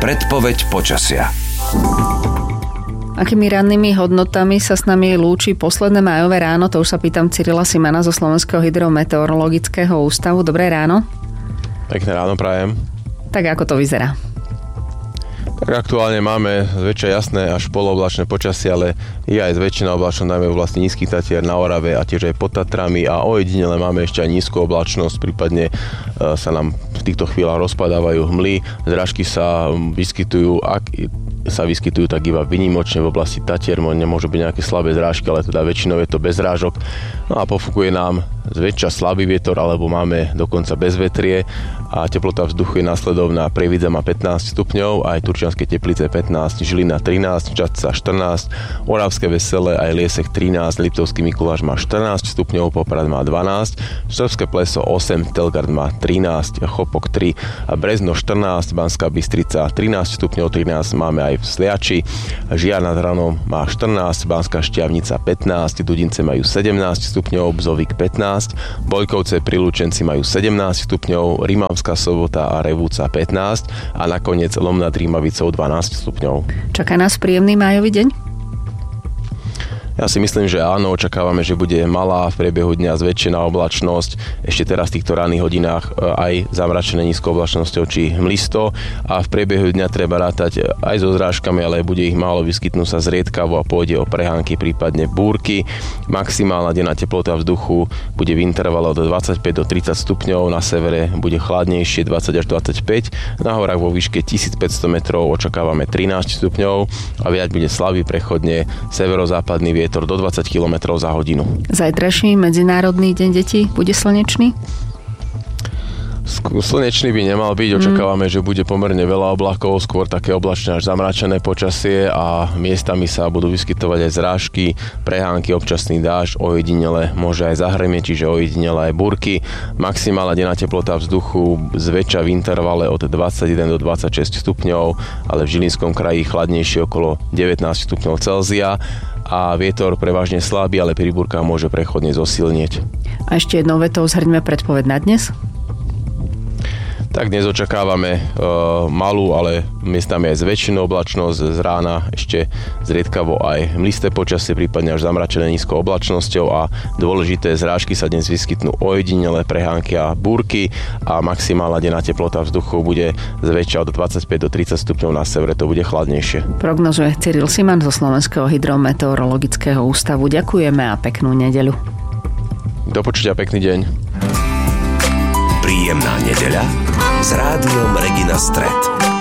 Predpoveď počasia. Akými rannými hodnotami sa s nami lúči posledné májové ráno? To už sa pýtam Cyrila Simana zo Slovenského hydrometeorologického ústavu. Dobré ráno. Pekné ráno prajem. Tak ako to vyzerá? Tak aktuálne máme zväčša jasné až polooblačné počasie, ale je aj zväčšená oblačnosť, najmä v oblasti Nízkych Tatier, na Orave a tiež aj pod Tatrami a ojedinele máme ešte aj nízku oblačnosť, prípadne sa nám v týchto chvíľach rozpadávajú hmly, zrážky sa vyskytujú, tak iba výnimočne v oblasti Tatier, nemôžu byť nejaké slabé zrážky, ale teda väčšinou je to bez zrážok. No a pofúkuje nám zväčša slabý vietor, alebo máme dokonca bezvetrie a teplota vzduchu je následovná. Prievidza má 15 stupňov, aj Turčianske Teplice 15, Žilina 13, Žatca 14, Oravské Veselé aj Liesek 13, Liptovský Mikuláš má 14 stupňov, Poprad má 12, Štrbské Pleso 8, Telgard má 13, Chopok 3 a Brezno 14, Banská Bystrica 13 stupňov, 13 máme aj v Sliači, Žiar nad Hronom má 14, Banská Štiavnica 15, Dudince majú 17 stupňov, Bzovík 15, Bojkovce pri Lučenci majú 17 stupňov, Rimavská Sobota a Revúca 15 a nakoniec Lom nad Rímavicou 12 stupňov. Čaká nás príjemný májový deň? Ja si myslím, že áno, očakávame, že bude malá v priebehu dňa zväčšená oblačnosť, ešte teraz v týchto ranných hodinách aj zamračené nízkou oblačnosťou či hmlisto a v priebehu dňa treba rátať aj so zrážkami, ale bude ich málo, vyskytnú sa zriedkavo a pôjde o prehánky, prípadne búrky. Maximálna denná teplota vzduchu bude v intervale od 25 do 30 stupňov, na severe bude chladnejšie 20 až 25, na horách vo výške 1500 metrov očakávame 13 stupňov a viať bude slabý prechodne severozápadný vietor do 20 km za hodinu. Zajtrajší Medzinárodný deň detí bude slnečný? Slnečný by nemal byť, očakávame, že bude pomerne veľa oblakov, skôr také oblačné až zamračené počasie a miestami sa budú vyskytovať aj zrážky, prehánky, občasný dážď, ojedinele môže aj zahrmieť, čiže ojedinele aj búrky. Maximálna denná teplota vzduchu zväčša v intervale od 21 do 26 stupňov, ale v Žilinskom kraji chladnejšie okolo 19 stupňov Celzia a vietor prevažne slabý, ale pri búrkach môže prechodne zosilnieť. A ešte jednou vetou zhrňme predpoveď na dnes. Tak dnes očakávame malú, ale miestami aj zväčšenú oblačnosť, z rána ešte zriedkavo aj hmlisté počasie, prípadne až zamračené nízkou oblačnosťou a dôležité zrážky sa dnes vyskytnú ojedinele, prehánky a búrky a maximálna denná teplota vzduchu bude zväčša od 25 do 30 stupňov, na severe to bude chladnejšie. Prognozuje Cyril Siman zo Slovenského hydrometeorologického ústavu. Ďakujeme a peknú nedeľu. Do počutia, pekný deň. Príjemná nedeľa s rádiom Regina Stret.